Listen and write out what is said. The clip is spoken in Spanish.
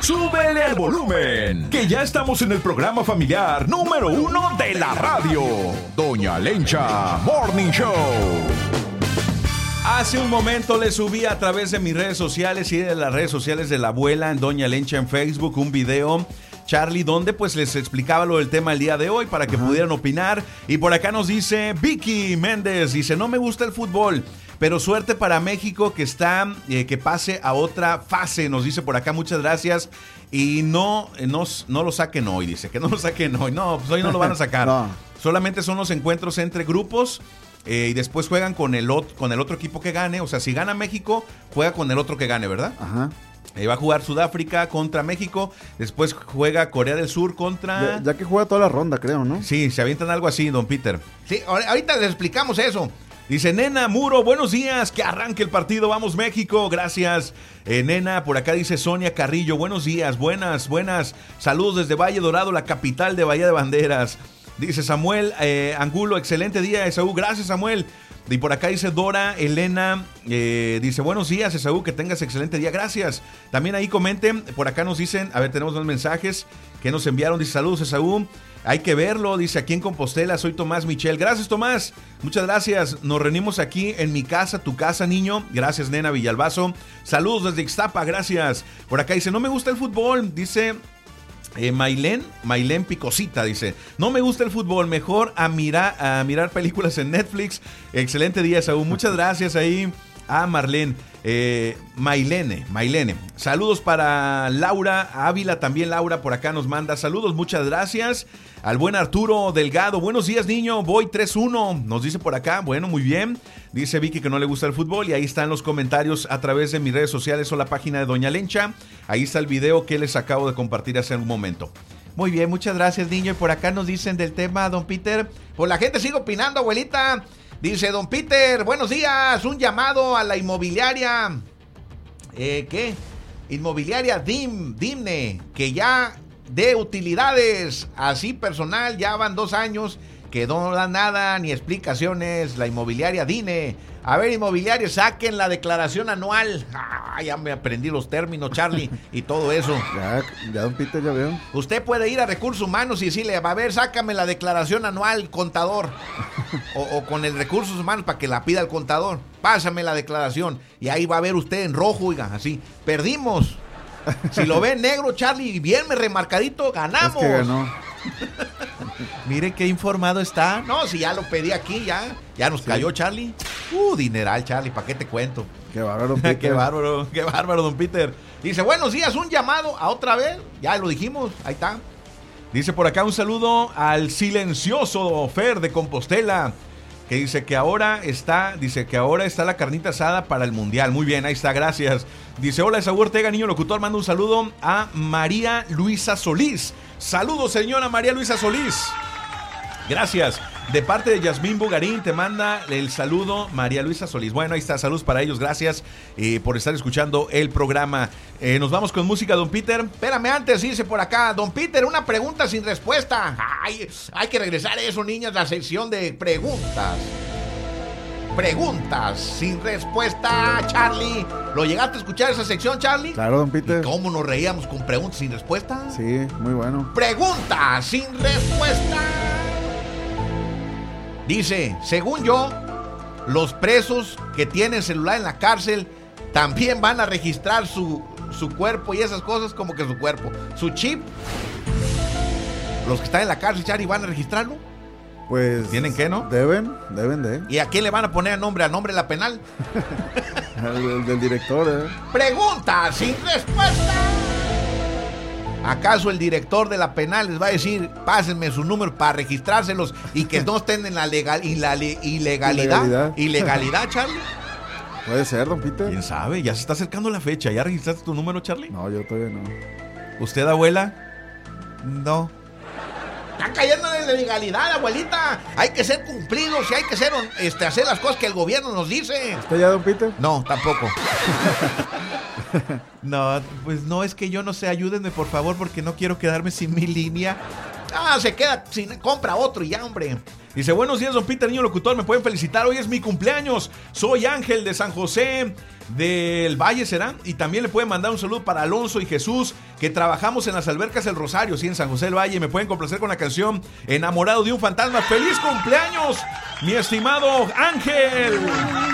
¡Súbele al volumen! Que ya estamos en el programa familiar número 1 de la radio. Doña Lencha Morning Show. Hace un momento le subí a través de mis redes sociales y de las redes sociales de la abuela en Doña Lencha en Facebook un video, Charlie, donde pues les explicaba lo del tema el día de hoy para que pudieran opinar. Y por acá nos dice Vicky Méndez, dice, no me gusta el fútbol, pero suerte para México que está, que pase a otra fase, nos dice por acá, muchas gracias. Y no lo saquen hoy, dice, que no lo saquen hoy. No, pues hoy no lo van a sacar. No. Solamente son los encuentros entre grupos. Y después juegan con el otro equipo que gane. O sea, si gana México, juega con el otro que gane, ¿verdad? Ajá. Va a jugar Sudáfrica contra México. Después juega Corea del Sur contra... Ya que juega toda la ronda, creo, ¿no? Sí, se avientan algo así, don Peter. Sí, ahorita les explicamos eso. Dice Nena Muro, buenos días, que arranque el partido, vamos México, gracias Nena. Por acá dice Sonia Carrillo, buenos días, buenas, saludos desde Valle Dorado, la capital de Bahía de Banderas. Dice Samuel Angulo, excelente día, Esaú, gracias Samuel. Y por acá dice Dora Elena, dice buenos días Esaú, que tengas excelente día, gracias. También ahí comenten, por acá nos dicen, a ver, tenemos dos mensajes que nos enviaron, dice saludos Esaú, hay que verlo, dice aquí en Compostela, soy Tomás Michel, gracias Tomás, muchas gracias, nos reunimos aquí en mi casa, tu casa niño, gracias Nena Villalbazo, saludos desde Ixtapa, gracias. Por acá dice, no me gusta el fútbol, dice... Mailén Picosita dice, no me gusta el fútbol, mejor a mirar películas en Netflix. Excelente día, Saúl, muchas gracias ahí a Marlene. Mailene, saludos para Laura Ávila, también Laura por acá nos manda saludos, muchas gracias. Al buen Arturo Delgado, buenos días niño, voy 3-1, nos dice por acá, bueno, muy bien. Dice Vicky que no le gusta el fútbol y ahí están los comentarios a través de mis redes sociales o la página de Doña Lencha. Ahí está el video que les acabo de compartir hace un momento. Muy bien, muchas gracias niño. Y por acá nos dicen del tema, don Peter. Pues la gente sigue opinando, abuelita. Dice don Peter, buenos días, un llamado a la inmobiliaria. ¿Qué? Inmobiliaria Dimne, que ya dé utilidades así personal, ya van 2 años que no da nada ni explicaciones. La inmobiliaria Dine. A ver, inmobiliaria, saquen la declaración anual. Ya me aprendí los términos, Charlie, y todo eso. Ya, don Peter, ya veo. Usted puede ir a Recursos Humanos y decirle, a ver, sácame la declaración anual, contador. o con el Recursos Humanos para que la pida el contador. Pásame la declaración. Y ahí va a ver usted en rojo, oiga, así. Perdimos. Si lo ve en negro, Charlie, bien remarcadito, ganamos. Es que ganó. Mire qué informado está. No, si ya lo pedí aquí, ya nos cayó Charlie. Dineral, Charlie, ¿para qué te cuento? Qué bárbaro, don Peter. qué bárbaro, don Peter. Dice, buenos días, un llamado a otra vez. Ya lo dijimos, ahí está. Dice por acá un saludo al silencioso Fer de Compostela, que dice que ahora está la carnita asada para el mundial. Muy bien, ahí está, gracias. Dice, hola, Esaú Ortega, niño locutor, manda un saludo a María Luisa Solís. Saludos, señora María Luisa Solís. Gracias. De parte de Yasmín Bugarín te manda el saludo María Luisa Solís. Bueno, ahí está, saludos para ellos, gracias por estar escuchando el programa. Nos vamos con música, don Peter. Espérame, antes dice por acá, don Peter, una pregunta sin respuesta. Hay que regresar a eso, niñas, la sección de preguntas. Preguntas sin respuesta, Charlie. ¿Lo llegaste a escuchar esa sección, Charlie? Claro, don Peter. ¿Y cómo nos reíamos con preguntas sin respuesta? Sí, muy bueno. Preguntas sin respuesta. Dice, según yo, los presos que tienen celular en la cárcel también van a registrar su cuerpo y esas cosas, como que su cuerpo, su chip. Los que están en la cárcel, Charlie, ¿van a registrarlo? Pues... ¿Tienen que, no? Deben de. ¿Y a quién le van a poner nombre? ¿A nombre de la penal? el del director, Pregunta sin respuesta. ¿Acaso el director de la penal les va a decir, pásenme su número para registrárselos y que no estén en la ilegalidad? ¿Ilegalidad, Charlie? Puede ser, don Peter. ¿Quién sabe? Ya se está acercando la fecha. ¿Ya registraste tu número, Charlie? No, yo todavía no. ¿Usted, abuela? No. Está cayendo en la ilegalidad, abuelita. Hay que ser cumplidos y hay que ser, hacer las cosas que el gobierno nos dice. ¿Usted ya, don Peter? No, tampoco. No, pues no, es que yo no sé, ayúdenme por favor porque no quiero quedarme sin mi línea. Se queda sin, compra otro y ya, hombre. Dice, buenos días, don Peter, niño locutor, me pueden felicitar, hoy es mi cumpleaños. Soy Ángel de San José del Valle, ¿será? Y también le pueden mandar un saludo para Alonso y Jesús, que trabajamos en las albercas del Rosario, sí, en San José del Valle. Me pueden complacer con la canción Enamorado de un fantasma. ¡Feliz cumpleaños, mi estimado Ángel!